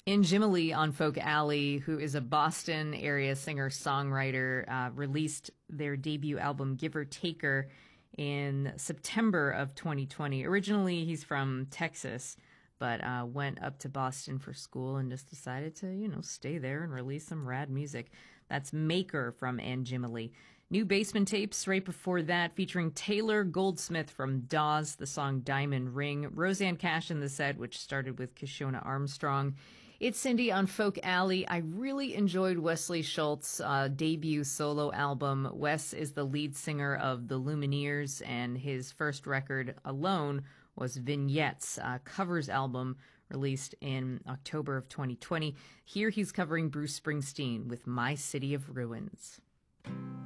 In Jimily on Folk Alley, who is a Boston area singer-songwriter, released their debut album Giver Taker in September of 2020. Originally, he's from Texas, but went up to Boston for school and just decided to, stay there and release some rad music. That's Maker from Anjimily. New Basement Tapes right before that, featuring Taylor Goldsmith from Dawes, the song Diamond Ring. Rosanne Cash in the set, which started with Kishona Armstrong. It's Cindy on Folk Alley. I really enjoyed Wesley Schultz's debut solo album. Wes is the lead singer of the Lumineers, and his first record alone was Vignettes, a covers album released in October of 2020. Here he's covering Bruce Springsteen with My City of Ruins.